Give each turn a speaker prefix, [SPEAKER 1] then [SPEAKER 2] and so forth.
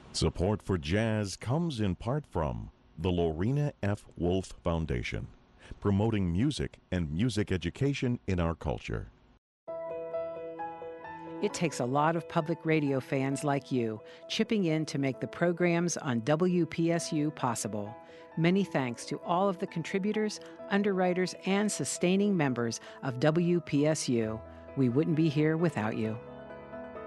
[SPEAKER 1] Support for jazz comes in part from the Lorena F. Wolf Foundation, promoting music and music education in our culture.
[SPEAKER 2] It takes a lot of public radio fans like you chipping in to make the programs on WPSU possible. Many thanks to all of the contributors, underwriters, and sustaining members of WPSU. We wouldn't be here without you.